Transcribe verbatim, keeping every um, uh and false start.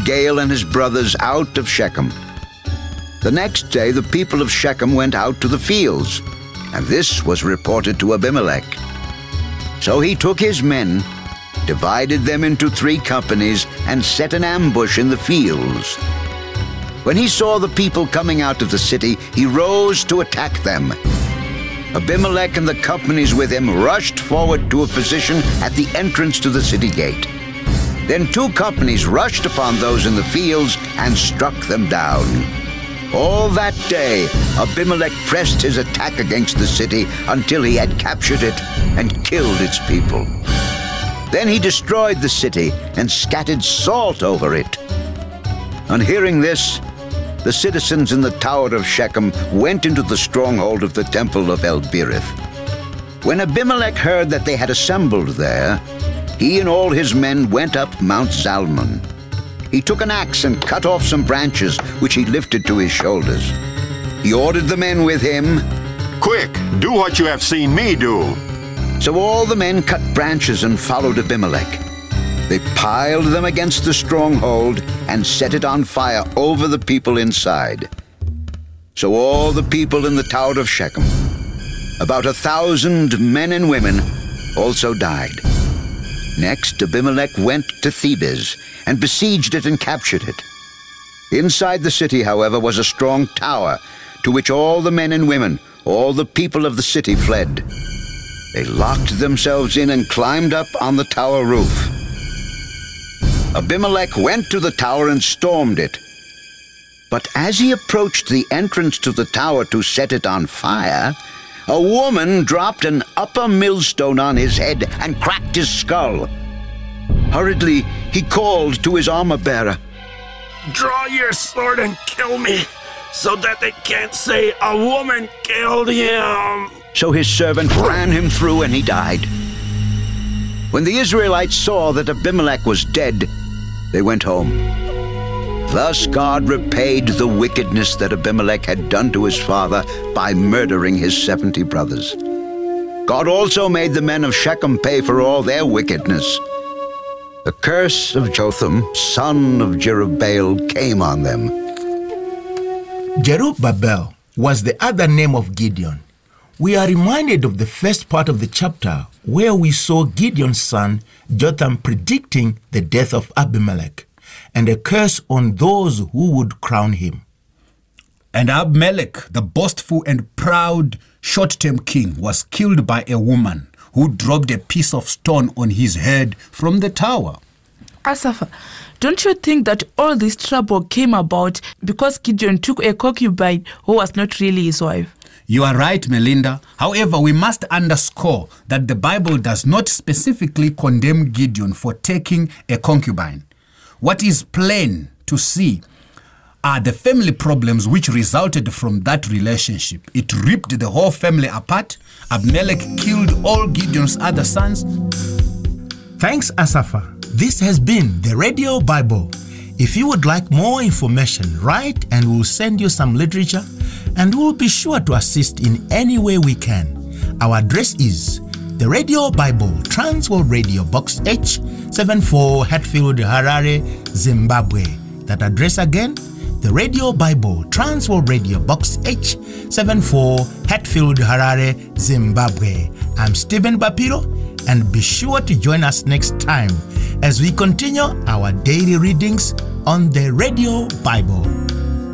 Jerubbaal and his brothers out of Shechem. The next day the people of Shechem went out to the fields, and this was reported to Abimelech. So he took his men, divided them into three companies, and set an ambush in the fields. When he saw the people coming out of the city, he rose to attack them. Abimelech and the companies with him rushed forward to a position at the entrance to the city gate. Then two companies rushed upon those in the fields and struck them down. All that day, Abimelech pressed his attack against the city until he had captured it and killed its people. Then he destroyed the city and scattered salt over it. On hearing this, the citizens in the tower of Shechem went into the stronghold of the temple of El-Berith. When Abimelech heard that they had assembled there, he and all his men went up Mount Zalmon. He took an axe and cut off some branches, which he lifted to his shoulders. He ordered the men with him, "Quick, do what you have seen me do." So all the men cut branches and followed Abimelech. They piled them against the stronghold and set it on fire over the people inside. So all the people in the tower of Shechem, about a thousand men and women, also died. Next, Abimelech went to Thebez and besieged it and captured it. Inside the city, however, was a strong tower to which all the men and women, all the people of the city fled. They locked themselves in and climbed up on the tower roof. Abimelech went to the tower and stormed it. But as he approached the entrance to the tower to set it on fire, a woman dropped an upper millstone on his head and cracked his skull. Hurriedly, he called to his armor-bearer, "Draw your sword and kill me, so that they can't say a woman killed him." So his servant ran him through and he died. When the Israelites saw that Abimelech was dead, they went home. Thus God repaid the wickedness that Abimelech had done to his father by murdering his seventy brothers. God also made the men of Shechem pay for all their wickedness. The curse of Jotham, son of Jerubbaal, came on them. Jerubbaal was the other name of Gideon. We are reminded of the first part of the chapter where we saw Gideon's son Jotham predicting the death of Abimelech and a curse on those who would crown him. And Abimelech, the boastful and proud short-term king, was killed by a woman who dropped a piece of stone on his head from the tower. Asafa, don't you think that all this trouble came about because Gideon took a concubine who was not really his wife? You are right, Melinda. However, we must underscore that the Bible does not specifically condemn Gideon for taking a concubine. What is plain to see are the family problems which resulted from that relationship. It ripped the whole family apart. Abimelech killed all Gideon's other sons. Thanks, Asafa. This has been the Radio Bible. If you would like more information, write and we'll send you some literature, and we'll be sure to assist in any way we can. Our address is the Radio Bible, Transworld Radio, Box H seventy-four, Hatfield, Harare, Zimbabwe. That address again, the Radio Bible, Transworld Radio, Box H seventy-four, Hatfield, Harare, Zimbabwe. I'm Stephen Bapiro, and be sure to join us next time as we continue our daily readings on the Radio Bible.